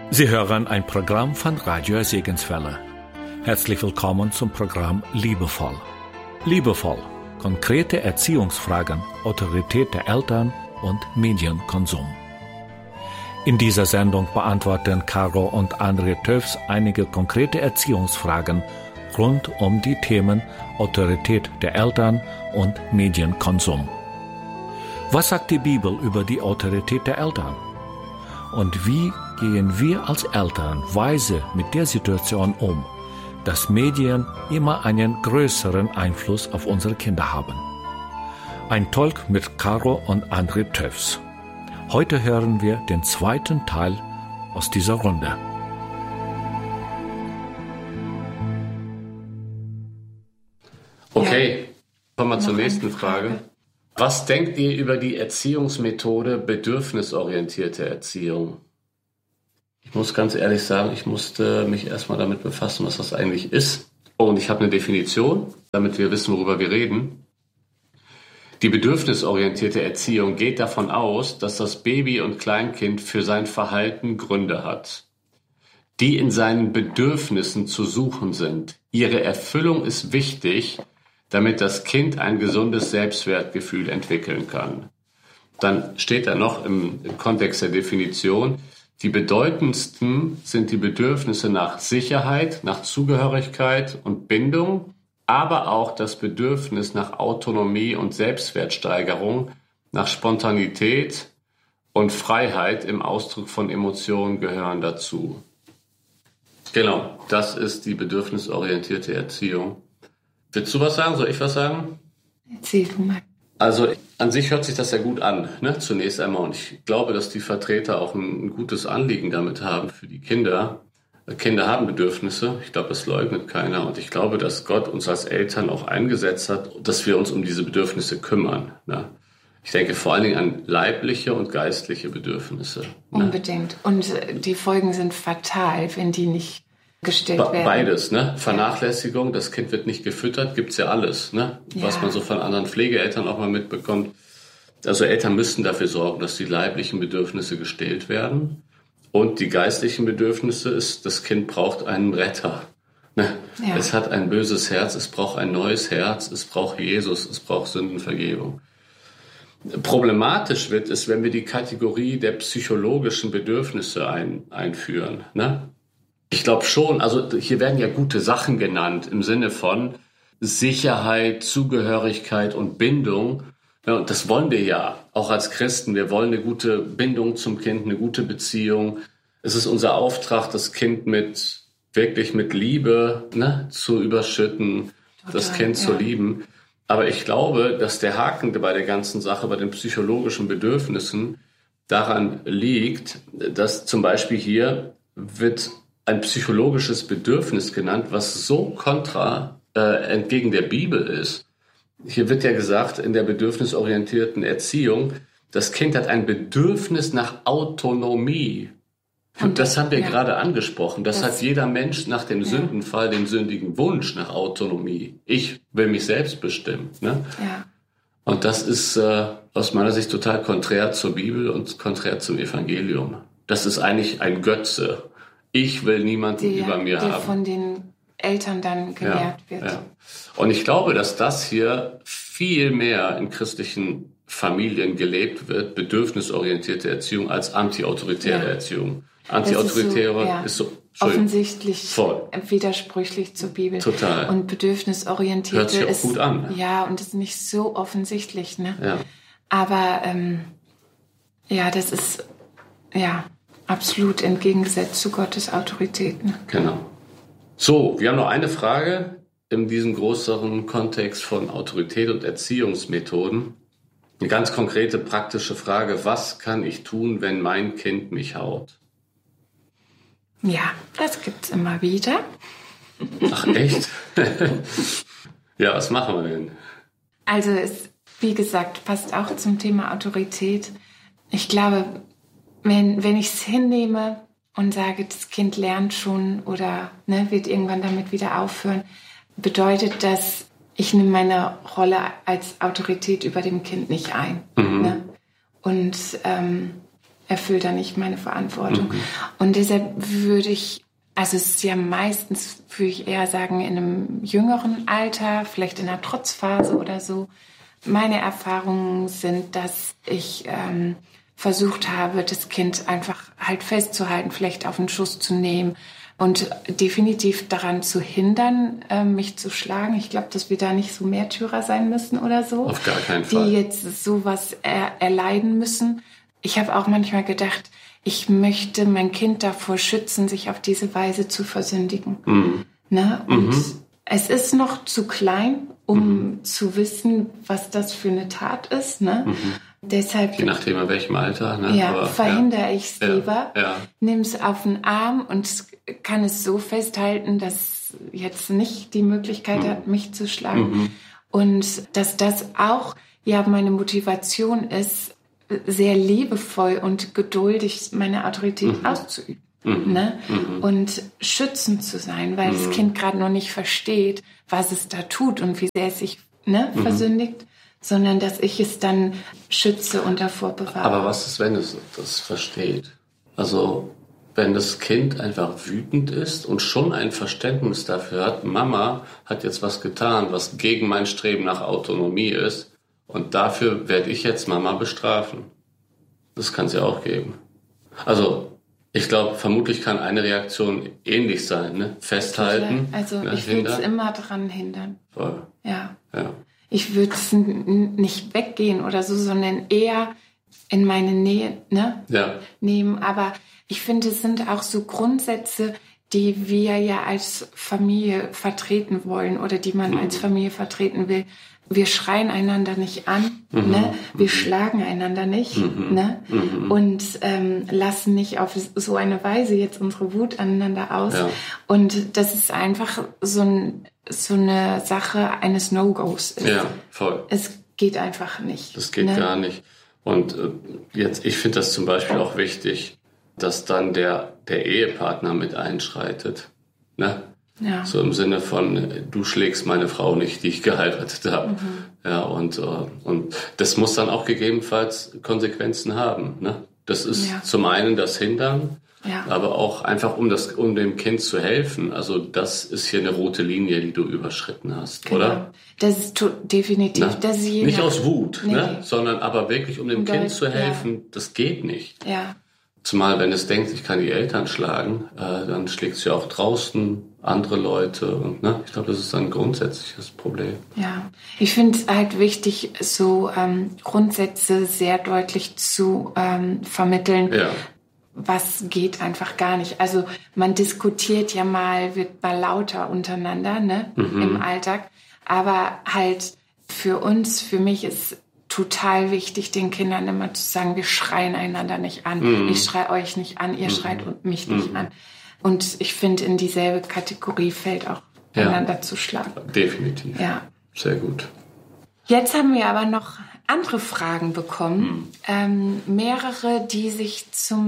Sie hören ein Programm von Radio Segenswelle. Herzlich willkommen zum Programm Liebevoll. Liebevoll. Konkrete Erziehungsfragen, Autorität der Eltern und Medienkonsum. In dieser Sendung beantworten Caro und André Töfs einige konkrete Erziehungsfragen rund um die Themen Autorität der Eltern und Medienkonsum. Was sagt die Bibel über die Autorität der Eltern? Und wie gehen wir als Eltern weise mit der Situation um, dass Medien immer einen größeren Einfluss auf unsere Kinder haben? Ein Talk mit Caro und André Töfs. Heute hören wir den zweiten Teil aus dieser Runde. Okay, kommen wir zur nächsten Frage. Was denkt ihr über die Erziehungsmethode bedürfnisorientierte Erziehung? Ich muss ganz ehrlich sagen, ich musste mich erstmal damit befassen, was das eigentlich ist. Und ich habe eine Definition, damit wir wissen, worüber wir reden. Die bedürfnisorientierte Erziehung geht davon aus, dass das Baby und Kleinkind für sein Verhalten Gründe hat, die in seinen Bedürfnissen zu suchen sind. Ihre Erfüllung ist wichtig, damit das Kind ein gesundes Selbstwertgefühl entwickeln kann. Dann steht da noch im Kontext der Definition, die bedeutendsten sind die Bedürfnisse nach Sicherheit, nach Zugehörigkeit und Bindung, aber auch das Bedürfnis nach Autonomie und Selbstwertsteigerung, nach Spontanität und Freiheit im Ausdruck von Emotionen gehören dazu. Genau, das ist die bedürfnisorientierte Erziehung. Willst du was sagen? Soll ich was sagen? Erzähl du mal. Also an sich hört sich das ja gut an, zunächst einmal. Und ich glaube, dass die Vertreter auch ein gutes Anliegen damit haben für die Kinder. Kinder haben Bedürfnisse, ich glaube, das leugnet keiner. Und ich glaube, dass Gott uns als Eltern auch eingesetzt hat, dass wir uns um diese Bedürfnisse kümmern. Ich denke vor allen Dingen an leibliche und geistliche Bedürfnisse. Unbedingt. Und die Folgen sind fatal, wenn die nicht gestellt werden. Beides, Vernachlässigung, das Kind wird nicht gefüttert, gibt's ja alles, was man so von anderen Pflegeeltern auch mal mitbekommt. Also Eltern müssen dafür sorgen, dass die leiblichen Bedürfnisse gestillt werden. Und die geistlichen Bedürfnisse ist, das Kind braucht einen Retter. Ja. Es hat ein böses Herz, es braucht ein neues Herz, es braucht Jesus, es braucht Sündenvergebung. Problematisch wird es, wenn wir die Kategorie der psychologischen Bedürfnisse einführen, Ich glaube schon, also hier werden ja gute Sachen genannt im Sinne von Sicherheit, Zugehörigkeit und Bindung. Ja, und das wollen wir ja, auch als Christen. Wir wollen eine gute Bindung zum Kind, eine gute Beziehung. Es ist unser Auftrag, das Kind wirklich mit Liebe zu überschütten, das Kind zu lieben. Aber ich glaube, dass der Haken bei der ganzen Sache, bei den psychologischen Bedürfnissen daran liegt, dass zum Beispiel hier wird ein psychologisches Bedürfnis genannt, was so entgegen der Bibel ist. Hier wird ja gesagt, in der bedürfnisorientierten Erziehung, das Kind hat ein Bedürfnis nach Autonomie. Und das haben wir gerade angesprochen. Das hat jeder Mensch nach dem Sündenfall, den sündigen Wunsch nach Autonomie. Ich will mich selbst bestimmen. Ja. Und das ist aus meiner Sicht total konträr zur Bibel und konträr zum Evangelium. Das ist eigentlich ein Götze. Ich will niemanden über mir haben. Der von den Eltern dann gelehrt wird. Ja. Und ich glaube, dass das hier viel mehr in christlichen Familien gelebt wird, bedürfnisorientierte Erziehung, als antiautoritäre Erziehung. Antiautoritäre ist so offensichtlich widersprüchlich zur Bibel. Total. Und bedürfnisorientierte hört sich auch gut an. Ja, und ist nicht so offensichtlich. Ja. Aber das ist absolut entgegengesetzt zu Gottes Autorität. Genau. So, wir haben noch eine Frage in diesem größeren Kontext von Autorität und Erziehungsmethoden. Eine ganz konkrete, praktische Frage. Was kann ich tun, wenn mein Kind mich haut? Ja, das gibt's immer wieder. Ach, echt? Ja, was machen wir denn? Also es, wie gesagt, passt auch zum Thema Autorität. Ich glaube, wenn ich es hinnehme und sage, das Kind lernt schon oder wird irgendwann damit wieder aufhören, bedeutet das, ich nehme meine Rolle als Autorität über dem Kind nicht ein. Und erfüllt er nicht meine Verantwortung. Und deshalb würde ich, also es ist ja meistens, würde ich eher sagen, in einem jüngeren Alter, vielleicht in einer Trotzphase oder so. Meine Erfahrungen sind, dass ich versucht habe, das Kind einfach halt festzuhalten, vielleicht auf den Schoß zu nehmen und definitiv daran zu hindern, mich zu schlagen. Ich glaube, dass wir da nicht so Märtyrer sein müssen oder so. Auf gar keinen Fall. Die jetzt sowas erleiden müssen. Ich habe auch manchmal gedacht, ich möchte mein Kind davor schützen, sich auf diese Weise zu versündigen. Ne? Und es ist noch zu klein, um zu wissen, was das für eine Tat ist. Ne? Deshalb, je nachdem, in welchem Alter. Ne? Ja, aber, verhindere ich es lieber, Ja. nimm es auf den Arm und kann es so festhalten, dass jetzt nicht die Möglichkeit hat, mich zu schlagen. Und dass das auch ja meine Motivation ist, sehr liebevoll und geduldig meine Autorität auszuüben. Ne? Und schützend zu sein, weil das Kind gerade noch nicht versteht, was es da tut und wie sehr es sich versündigt, sondern dass ich es dann schütze und davor bewahre. Aber was ist, wenn es das versteht? Also wenn das Kind einfach wütend ist und schon ein Verständnis dafür hat, Mama hat jetzt was getan, was gegen mein Streben nach Autonomie ist und dafür werde ich jetzt Mama bestrafen. Das kann es ja auch geben. Also ich glaube, vermutlich kann eine Reaktion ähnlich sein, ne? Festhalten. Also ne? ich würde es immer dran hindern. Voll. Ja. Ja. Ich würde es nicht weggehen oder so, sondern eher in meine Nähe nehmen. Aber ich finde, es sind auch so Grundsätze, die wir ja als Familie vertreten wollen oder die man als Familie vertreten will. Wir schreien einander nicht an, ne? Wir schlagen einander nicht, ne? Und lassen nicht auf so eine Weise jetzt unsere Wut aneinander aus. Ja. Und das ist einfach so eine Sache eines No-Gos ist. Ja, voll. Es geht einfach nicht. Das geht gar nicht. Und jetzt, ich finde das zum Beispiel auch wichtig, dass dann der Ehepartner mit einschreitet, ne? Ja. So im Sinne von, du schlägst meine Frau nicht, die ich geheiratet habe. Ja, und das muss dann auch gegebenenfalls Konsequenzen haben. Ne? Das ist zum einen das Hindern, aber auch einfach, um dem Kind zu helfen. Also das ist hier eine rote Linie, die du überschritten hast, oder? Das ist definitiv. Na, das ist nicht aus Wut, ne? Sondern aber wirklich, um dem Kind zu helfen, das geht nicht. Ja. Zumal, wenn es denkt, ich kann die Eltern schlagen, dann schlägt es ja auch draußen andere Leute. Und ne, ich glaube, das ist ein grundsätzliches Problem. Ja, ich finde es halt wichtig, so Grundsätze sehr deutlich zu vermitteln. Ja. Was geht einfach gar nicht. Also man diskutiert ja mal, wird mal lauter untereinander, ne, im Alltag. Aber halt für mich ist total wichtig, den Kindern immer zu sagen, wir schreien einander nicht an. Ich schreie euch nicht an, ihr schreit mich nicht an. Und ich finde, in dieselbe Kategorie fällt auch einander zu schlagen. Definitiv. Ja. Sehr gut. Jetzt haben wir aber noch andere Fragen bekommen. Mehrere, die sich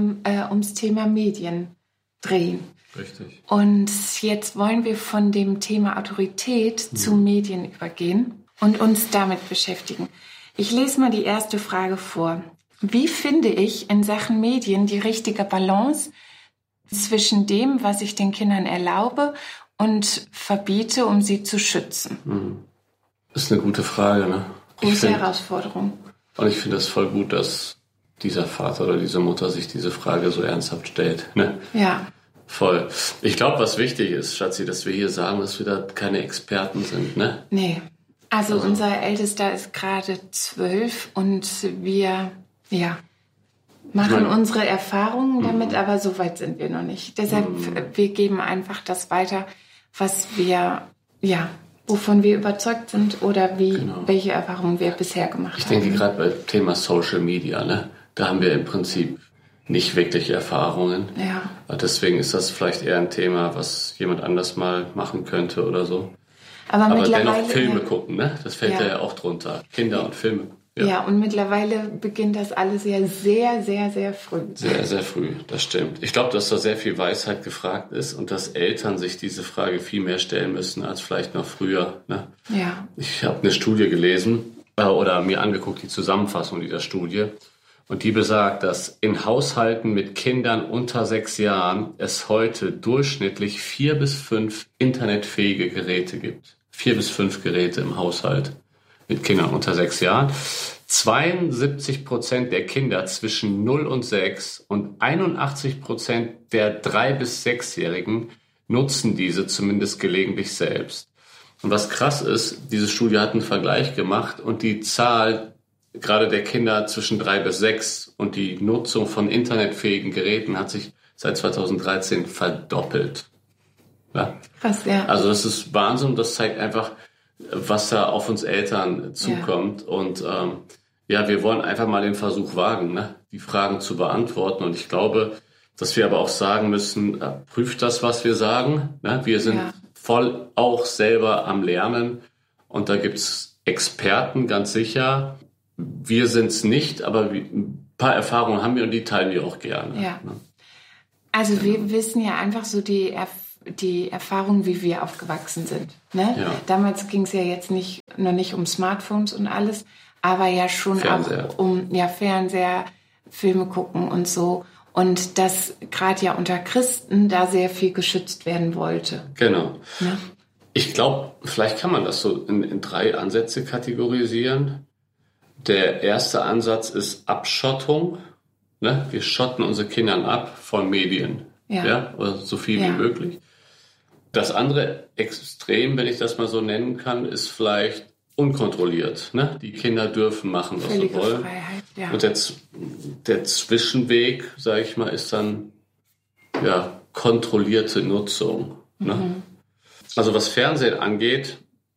ums Thema Medien drehen. Richtig. Und jetzt wollen wir von dem Thema Autorität zu Medien übergehen und uns damit beschäftigen. Ich lese mal die erste Frage vor. Wie finde ich in Sachen Medien die richtige Balance zwischen dem, was ich den Kindern erlaube und verbiete, um sie zu schützen? Das ist eine gute Frage, ne? Große Herausforderung. Und ich finde es voll gut, dass dieser Vater oder diese Mutter sich diese Frage so ernsthaft stellt. Ne? Ja. Voll. Ich glaube, was wichtig ist, Schatzi, dass wir hier sagen, dass wir da keine Experten sind, ne? Nee. Also unser Ältester ist gerade 12 und wir, machen unsere Erfahrungen damit, aber so weit sind wir noch nicht. Deshalb, wir geben einfach das weiter, was wir, wovon wir überzeugt sind oder welche Erfahrungen wir bisher gemacht haben. Ich denke gerade beim Thema Social Media, ne, da haben wir im Prinzip nicht wirklich Erfahrungen. Ja. Deswegen ist das vielleicht eher ein Thema, was jemand anders mal machen könnte oder so. Aber dennoch Filme gucken, ne? Das fällt ja auch drunter. Kinder und Filme. Ja, und mittlerweile beginnt das alles ja sehr, sehr, sehr früh. Sehr, sehr früh, das stimmt. Ich glaube, dass da sehr viel Weisheit gefragt ist und dass Eltern sich diese Frage viel mehr stellen müssen als vielleicht noch früher. Ne? Ja. Ich habe eine Studie gelesen oder mir angeguckt, die Zusammenfassung dieser Studie. Und die besagt, dass in Haushalten mit Kindern unter 6 Jahren es heute durchschnittlich 4 bis 5 internetfähige Geräte gibt. 4 bis 5 Geräte im Haushalt mit Kindern unter 6 Jahren. 72% der Kinder zwischen 0 und 6 und 81% der 3- bis 6-Jährigen nutzen diese zumindest gelegentlich selbst. Und was krass ist, diese Studie hat einen Vergleich gemacht und die Zahl gerade der Kinder zwischen 3 bis 6 und die Nutzung von internetfähigen Geräten hat sich seit 2013 verdoppelt. Ja? Krass, ja. Also das ist Wahnsinn, das zeigt einfach, was da auf uns Eltern zukommt. Ja. Und wir wollen einfach mal den Versuch wagen, ne? Die Fragen zu beantworten. Und ich glaube, dass wir aber auch sagen müssen, prüft das, was wir sagen. Ne? Wir sind voll auch selber am Lernen. Und da gibt's Experten, ganz sicher. Wir sind's nicht, aber ein paar Erfahrungen haben wir und die teilen wir auch gerne. Ja. Ne? Also wir wissen ja einfach so die Erfahrung, wie wir aufgewachsen sind. Ne? Ja. Damals ging es ja jetzt noch nicht um Smartphones und alles, aber ja schon Fernseher. Auch um Fernseher, Filme gucken und so. Und dass gerade ja unter Christen da sehr viel geschützt werden wollte. Genau. Ne? Ich glaube, vielleicht kann man das so in 3 Ansätze kategorisieren. Der erste Ansatz ist Abschottung. Ne? Wir schotten unsere Kinder ab von Medien. Ja, oder so viel wie möglich. Das andere Extrem, wenn ich das mal so nennen kann, ist vielleicht unkontrolliert. Ne? Die Kinder dürfen machen, was sie wollen. Freiheit, ja. Und der Zwischenweg, sage ich mal, ist dann kontrollierte Nutzung. Ne? Also was Fernsehen angeht,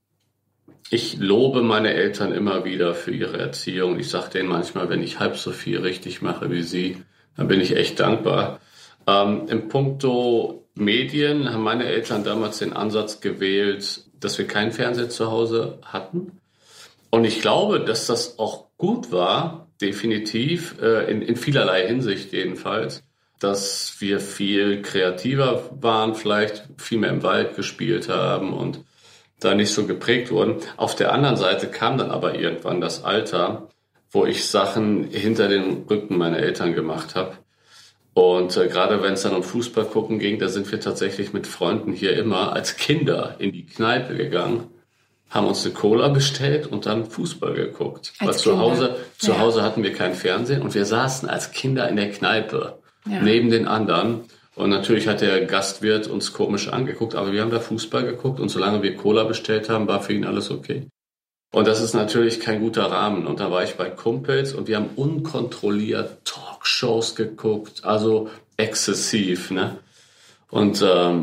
ich lobe meine Eltern immer wieder für ihre Erziehung. Ich sage denen manchmal, wenn ich halb so viel richtig mache wie sie, dann bin ich echt dankbar. Im Punkto Medien haben meine Eltern damals den Ansatz gewählt, dass wir keinen Fernseher zu Hause hatten. Und ich glaube, dass das auch gut war, definitiv, in vielerlei Hinsicht jedenfalls, dass wir viel kreativer waren, vielleicht viel mehr im Wald gespielt haben und da nicht so geprägt wurden. Auf der anderen Seite kam dann aber irgendwann das Alter, wo ich Sachen hinter den Rücken meiner Eltern gemacht habe. Und gerade wenn es dann um Fußball gucken ging, da sind wir tatsächlich mit Freunden hier immer als Kinder in die Kneipe gegangen, haben uns eine Cola bestellt und dann Fußball geguckt. Weil zu Hause hatten wir kein Fernsehen und wir saßen als Kinder in der Kneipe neben den anderen. Und natürlich hat der Gastwirt uns komisch angeguckt, aber wir haben da Fußball geguckt und solange wir Cola bestellt haben, war für ihn alles okay. Und das ist natürlich kein guter Rahmen. Und da war ich bei Kumpels und wir haben unkontrolliert Talkshows geguckt, also exzessiv, ne? Und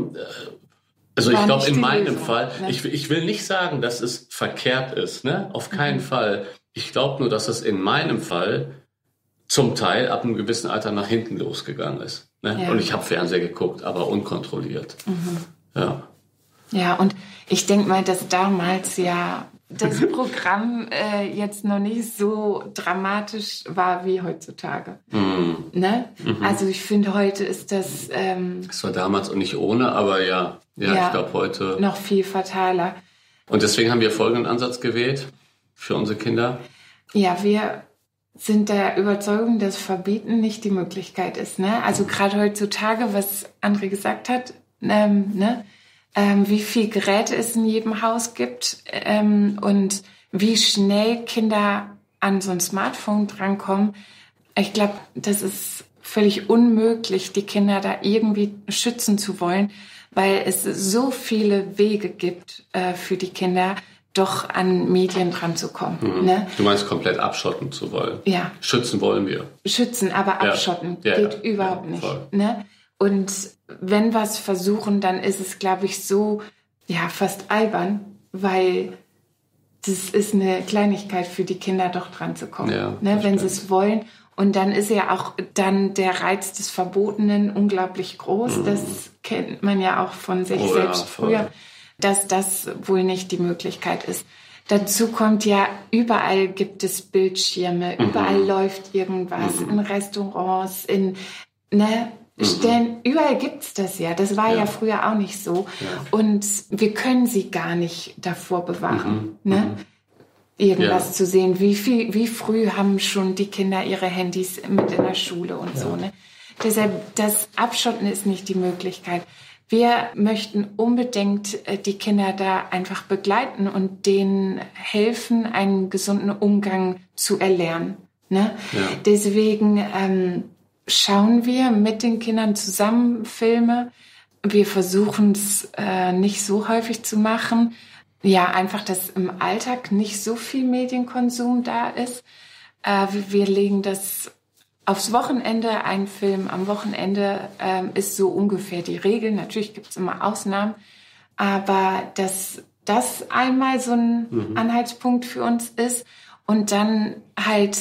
also ich glaube in meinem Fall, ne? Ich will nicht sagen, dass es verkehrt ist, ne? Auf keinen Fall. Ich glaube nur, dass es in meinem Fall zum Teil ab einem gewissen Alter nach hinten losgegangen ist. Ne? Ja. Und ich habe Fernseher geguckt, aber unkontrolliert. Ja. Ja, und ich denke mal, dass damals das Programm jetzt noch nicht so dramatisch war wie heutzutage. Ne? Also ich finde, heute ist das... Es war damals auch nicht ohne, aber ja, ich glaube heute... Noch viel fataler. Und deswegen haben wir folgenden Ansatz gewählt für unsere Kinder. Ja, wir sind der Überzeugung, dass Verbieten nicht die Möglichkeit ist. Ne? Also gerade heutzutage, was André gesagt hat, wie viel Geräte es in jedem Haus gibt und wie schnell Kinder an so ein Smartphone drankommen. Ich glaube, das ist völlig unmöglich, die Kinder da irgendwie schützen zu wollen, weil es so viele Wege gibt für die Kinder, doch an Medien dran zu kommen. Ne? Du meinst, komplett abschotten zu wollen? Ja. Schützen wollen wir. Schützen, aber abschotten geht überhaupt nicht. Ne? Und wenn wir es versuchen, dann ist es, glaube ich, so fast albern, weil das ist eine Kleinigkeit für die Kinder, doch dran zu kommen, wenn sie es wollen. Und dann ist ja auch dann der Reiz des Verbotenen unglaublich groß. Das kennt man ja auch von sich selbst früher, dass das wohl nicht die Möglichkeit ist. Dazu kommt überall gibt es Bildschirme, überall läuft irgendwas, in Restaurants, überall gibt's das ja. Das war ja früher auch nicht so. Ja. Und wir können sie gar nicht davor bewahren. Ne? irgendwas zu sehen. Wie früh haben schon die Kinder ihre Handys mit in der Schule und so, ne? Deshalb, das Abschotten ist nicht die Möglichkeit. Wir möchten unbedingt die Kinder da einfach begleiten und denen helfen, einen gesunden Umgang zu erlernen, ne? Ja. Deswegen schauen wir mit den Kindern zusammen Filme. Wir versuchen es nicht so häufig zu machen. Ja, einfach, dass im Alltag nicht so viel Medienkonsum da ist. Wir legen das aufs Wochenende. Ein Film am Wochenende ist so ungefähr die Regel. Natürlich gibt es immer Ausnahmen. Aber dass das einmal so ein Anhaltspunkt für uns ist. Und dann halt,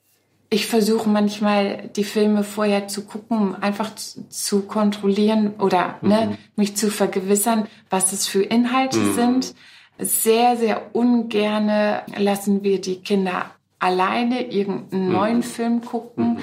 ich versuche manchmal die Filme vorher zu gucken, um einfach zu kontrollieren oder mich zu vergewissern, was es für Inhalte sind. Sehr, sehr ungerne lassen wir die Kinder alleine irgendeinen neuen Film gucken.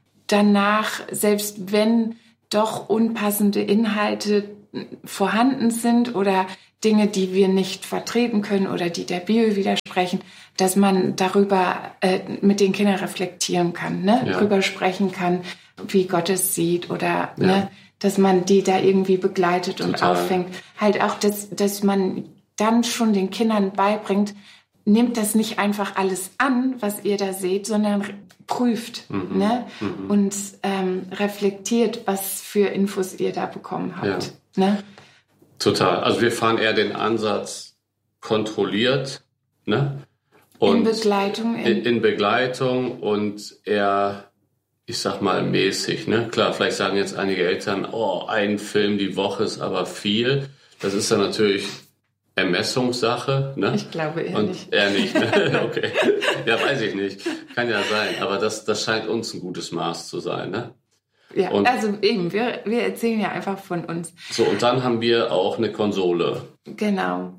Danach, selbst wenn doch unpassende Inhalte vorhanden sind oder Dinge, die wir nicht vertreten können oder die der Bibel widersprechen, dass man darüber mit den Kindern reflektieren kann, ne? Ja. Darüber sprechen kann, wie Gott es sieht oder ne? Dass man die da irgendwie begleitet und auffängt. Halt auch, dass man dann schon den Kindern beibringt, nehmt das nicht einfach alles an, was ihr da seht, sondern prüft ne? Und reflektiert, was für Infos ihr da bekommen habt. Ja. Ne? Total. Also wir fahren eher den Ansatz kontrolliert, ne? Und in Begleitung. In Begleitung und eher, ich sag mal, mäßig. Ne? Klar, vielleicht sagen jetzt einige Eltern, ein Film die Woche ist aber viel. Das ist dann natürlich Ermessungssache. Ne? Ich glaube eher nicht. Eher nicht, ne? Okay. Ja, weiß ich nicht. Kann ja sein. Aber das scheint uns ein gutes Maß zu sein, ne? Ja, und also eben, wir erzählen ja einfach von uns. So, und dann haben wir auch eine Konsole. Genau.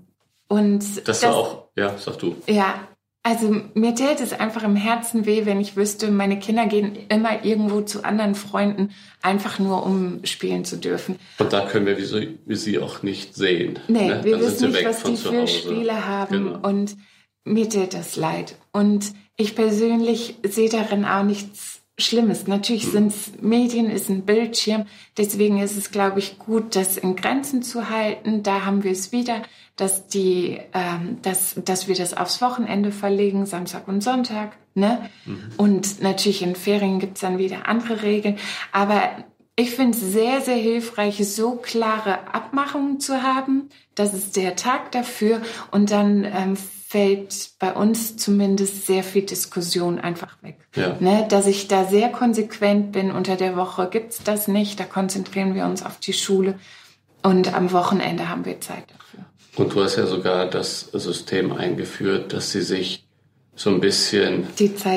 Und das war auch, ja, sag du. Ja, also mir täte es einfach im Herzen weh, wenn ich wüsste, meine Kinder gehen immer irgendwo zu anderen Freunden, einfach nur um spielen zu dürfen. Und da können wir sie auch nicht sehen. Nee, ne? Wir wissen nicht, was die für Spiele haben. Genau. Und mir täte das leid. Und ich persönlich sehe darin auch nichts Schlimmes. Natürlich Medien ist ein Bildschirm. Deswegen ist es, glaube ich, gut, das in Grenzen zu halten. Da haben wir es wieder, dass wir das aufs Wochenende verlegen, Samstag und Sonntag, ne? Und natürlich in Ferien gibt's dann wieder andere Regeln. Aber ich finde es sehr, sehr hilfreich, so klare Abmachungen zu haben. Das ist der Tag dafür. Und dann fällt bei uns zumindest sehr viel Diskussion einfach weg. Ja. Ne? Dass ich da sehr konsequent bin. Unter der Woche gibt's das nicht. Da konzentrieren wir uns auf die Schule. Und am Wochenende haben wir Zeit dafür. Und du hast ja sogar das System eingeführt, dass sie sich so ein bisschen die Zeit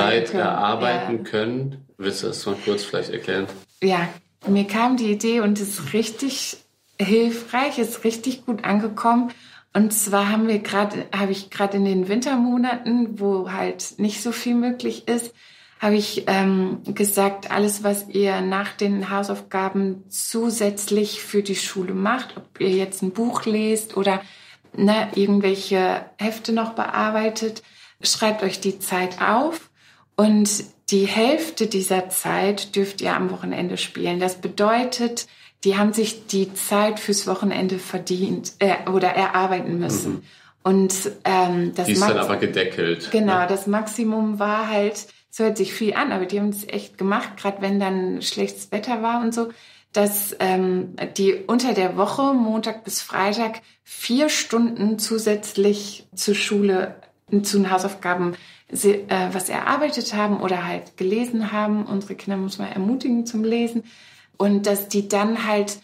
erarbeiten können. Willst du das mal kurz vielleicht erklären? Ja, mir kam die Idee und es ist richtig hilfreich, ist richtig gut angekommen. Und zwar habe ich gerade in den Wintermonaten, wo halt nicht so viel möglich ist, habe ich gesagt, alles, was ihr nach den Hausaufgaben zusätzlich für die Schule macht, ob ihr jetzt ein Buch lest oder irgendwelche Hefte noch bearbeitet, schreibt euch die Zeit auf und die Hälfte dieser Zeit dürft ihr am Wochenende spielen. Das bedeutet, die haben sich die Zeit fürs Wochenende verdient oder erarbeiten müssen. Und das die ist dann aber gedeckelt. Genau, ne? Das Maximum war halt, es hört sich viel an, aber die haben es echt gemacht, gerade wenn dann schlechtes Wetter war und so, dass die unter der Woche, Montag bis Freitag, 4 Stunden zusätzlich zur Schule, zu den Hausaufgaben was erarbeitet haben oder halt gelesen haben. Unsere Kinder muss man ermutigen zum Lesen. Und dass die dann halt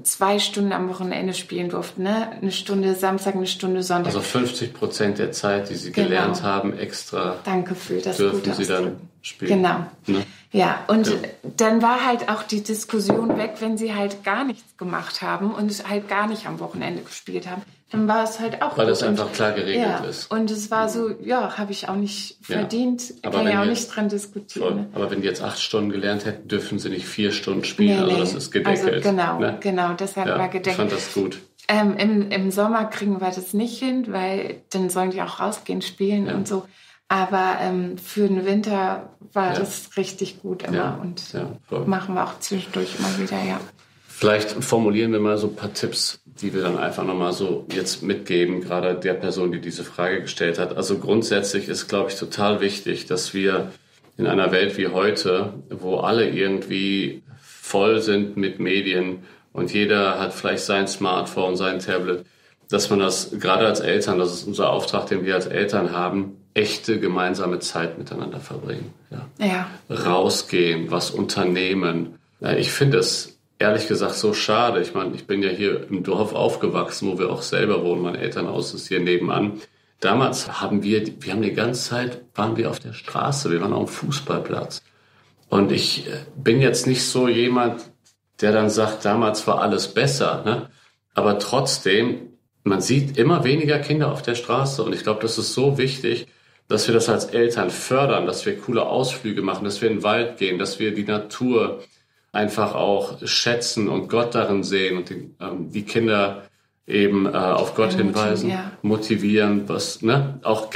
2 Stunden am Wochenende spielen durften, ne? 1 Stunde Samstag, 1 Stunde Sonntag. Also 50% der Zeit, die sie gelernt haben, extra. Danke für das dürfen gute sie dann spielen. Genau. Ne? Ja, und dann war halt auch die Diskussion weg, wenn sie halt gar nichts gemacht haben und halt gar nicht am Wochenende gespielt haben. Dann war es halt auch weil das einfach klar geregelt ist. Und es war so, habe ich auch nicht verdient, kann ja auch nicht dran diskutieren. Ne? Aber wenn die jetzt 8 Stunden gelernt hätten, dürfen sie nicht 4 Stunden spielen. Nee, also das ist gedeckelt. Also genau, das hat mal gedeckelt. Ich fand das gut. Im Sommer kriegen wir das nicht hin, weil dann sollen die auch rausgehen, spielen und so. Aber für den Winter war das richtig gut immer und machen wir auch zwischendurch immer wieder, Vielleicht formulieren wir mal so ein paar Tipps, die wir dann einfach nochmal so jetzt mitgeben, gerade der Person, die diese Frage gestellt hat. Also grundsätzlich ist, glaube ich, total wichtig, dass wir in einer Welt wie heute, wo alle irgendwie voll sind mit Medien und jeder hat vielleicht sein Smartphone, sein Tablet, dass man das gerade als Eltern, das ist unser Auftrag, den wir als Eltern haben, echte gemeinsame Zeit miteinander verbringen. Rausgehen, was unternehmen. Ich finde es ehrlich gesagt so schade. Ich meine, ich bin ja hier im Dorf aufgewachsen, wo wir auch selber wohnen. Mein Elternhaus ist hier nebenan. Damals haben wir haben die ganze Zeit, waren wir auf der Straße, wir waren auf dem Fußballplatz. Und ich bin jetzt nicht so jemand, der dann sagt, damals war alles besser, ne? Aber trotzdem, man sieht immer weniger Kinder auf der Straße. Und ich glaube, das ist so wichtig, dass wir das als Eltern fördern, dass wir coole Ausflüge machen, dass wir in den Wald gehen, dass wir die Natur einfach auch schätzen und Gott darin sehen und die Kinder eben auf Gott hinweisen, motivieren, was, ne, auch